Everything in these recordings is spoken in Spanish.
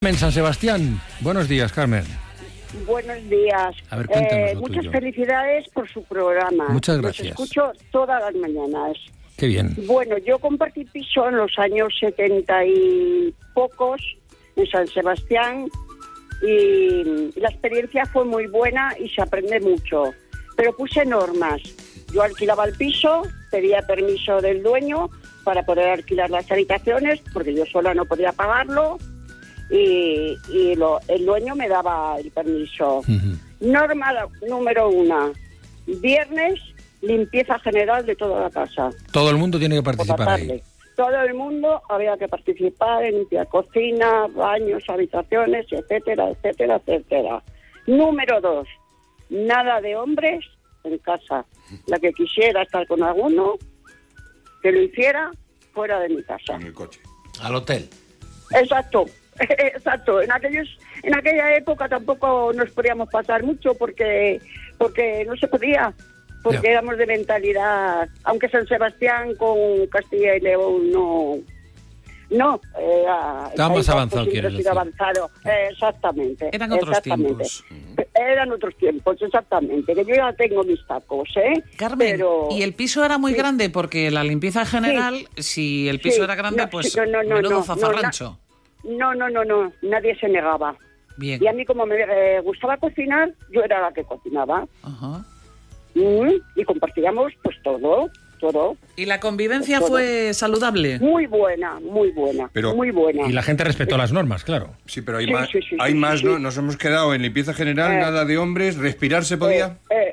Carmen San Sebastián. Buenos días, Carmen. Buenos días. A ver, cuéntanos lo muchas tuyo. felicidades por su programa. Muchas gracias. Los escucho todas las mañanas. Qué bien. Bueno, yo compartí piso en los años 70 y pocos en San Sebastián y la experiencia fue muy buena y se aprende mucho. Pero puse normas. Yo alquilaba el piso, pedía permiso del dueño para poder alquilar las habitaciones, porque yo sola no podía pagarlo, y el dueño me daba el permiso. Norma número 1. Viernes, limpieza general de toda la casa. Todo el mundo tiene que Por la participar tarde. ahí. Todo el mundo había que participar en limpiar cocina, baños, habitaciones, etcétera, etcétera, etcétera. Número 2. Nada de hombres en casa. La que quisiera estar con alguno, que lo hiciera fuera de mi casa. En el coche. Al hotel. Exacto, exacto. En aquella época tampoco nos podíamos pasar mucho porque no se podía, porque Ya. éramos de mentalidad, aunque San Sebastián con Castilla y León no Estaba más avanzado, quieres decir. avanzado, exactamente. Eran otros exactamente. tiempos. Eran otros tiempos, exactamente. Que yo ya tengo mis tacos, ¿eh? Carmen, Pero... ¿y el piso era muy grande? Porque la limpieza general, si el piso Sí. era grande, No, pues sí, no, menudo zafarrancho. No, nadie se negaba. Bien. Y a mí, como me gustaba cocinar, yo era la que cocinaba. Ajá. Y compartíamos pues todo. ¿Y la convivencia Todo. fue saludable? Muy buena, Pero- muy buena. Y la gente respetó las normas, claro. Sí, pero hay Sí, más, sí, sí, hay sí, más, sí. ¿no? Nos hemos quedado en limpieza general, nada de hombres, respirar se podía.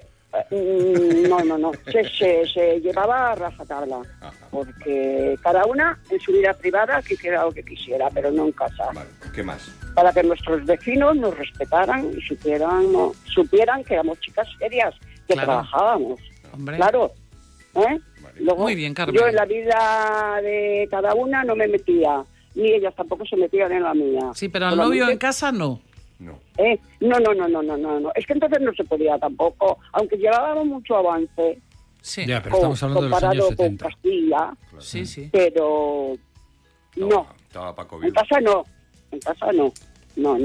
No. Se llevaba a rajatabla. Porque cada una en su vida privada que hiciera lo que quisiera, pero no en casa. Vale, ¿qué más? Para que nuestros vecinos nos respetaran y supieran que éramos chicas serias, que Claro. trabajábamos. Hombre. Claro. Luego, Muy bien, Carmen. yo en la vida de cada una no me metía, ni ellas tampoco se metían en la mía. Sí, pero al Solamente- novio en casa no. No. No. Es que entonces no se podía tampoco, aunque llevábamos mucho avance Sí, Ya, pero estamos hablando de los comparado años con 70. Castilla, sí. pero no. Estaba Paco En Vivo. casa no. No.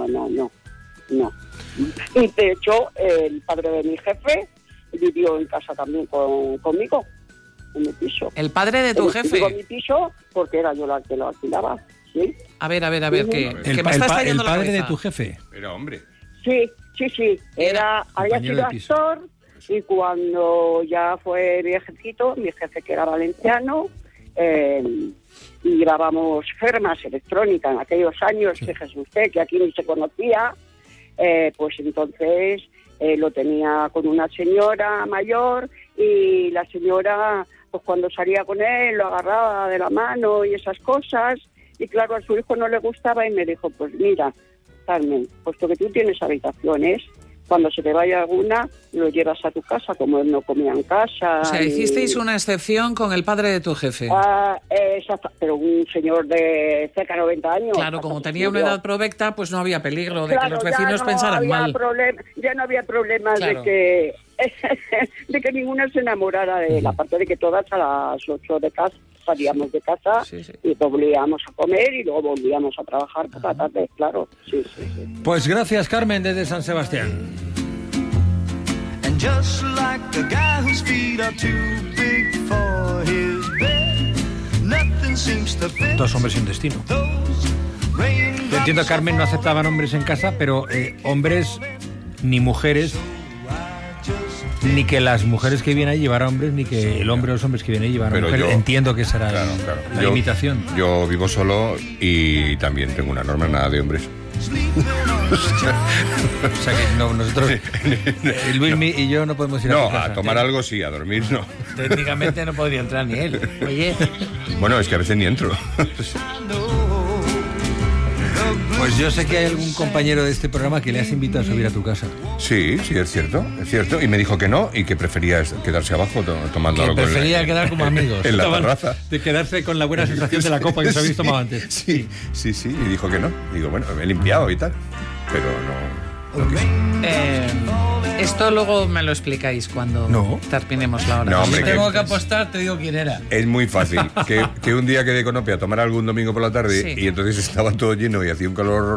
Y de hecho, el padre de mi jefe vivió en casa también conmigo, en mi piso. ¿El padre de tu Digo jefe? mi piso porque era yo la que lo alquilaba, ¿sí? A ver, que El me está padre estallando la de cabeza. tu jefe. Era hombre. Sí. Había compañero sido de piso. actor y cuando ya fue viejecito, mi jefe que era valenciano, y llevábamos firmas electrónicas en aquellos años, fíjese usted, que aquí ni se conocía, pues entonces lo tenía con una señora mayor y la señora, pues cuando salía con él, lo agarraba de la mano y esas cosas, y claro, a su hijo no le gustaba y me dijo, pues mira, Carmen, puesto que tú tienes habitaciones, cuando se te vaya alguna, lo llevas a tu casa, como él no comía en casa. O sea, hicisteis una excepción con el padre de tu jefe. Exacto, pero un señor de cerca de 90 años. Claro, como tenía una edad provecta, pues no había peligro de que Claro, los ya vecinos no pensaran había mal. Ya no había problemas Claro. de que de que ninguna se enamorara de él, aparte de que todas a las 8 de casa salíamos de casa Sí. y volvíamos a comer y luego volvíamos a trabajar por la tarde, claro. Sí. Pues gracias, Carmen, desde San Sebastián. And just like a guy whose feet are too big for his bed, nothing seems to fit. Dos hombres y un destino. Those raindrops Yo entiendo que Carmen no aceptaban hombres en casa, pero hombres ni mujeres, ni que las mujeres que vienen ahí llevaran hombres, ni que el hombre o los hombres que vienen ahí llevaran Pero mujeres. yo- Entiendo que será Claro. la limitación. Yo vivo solo y también tengo una norma, nada de hombres. O sea que nosotros, Luismi y yo no podemos ir a No, tu casa. a tomar algo sí, a dormir no. Técnicamente no podría entrar ni él. Oye, Bueno, es que a veces ni entro. Pues yo sé que hay algún compañero de este programa que le has invitado a subir a tu casa. Sí, es cierto. Y me dijo que no y que prefería tomando Que algo prefería quedar como amigos. en la Estaban- terraza. De quedarse con la buena sensación de la copa que se habéis tomado antes. Sí, y dijo que no. Digo, bueno, me he limpiado y tal, pero no. esto luego me lo explicáis cuando No. terminemos la hora. No, hombre, Si tengo que- que apostar, te digo quién era. Es muy fácil. Que un día quedé con Opia a tomar algo un domingo por la tarde Sí. y entonces estaba todo lleno y hacía un calor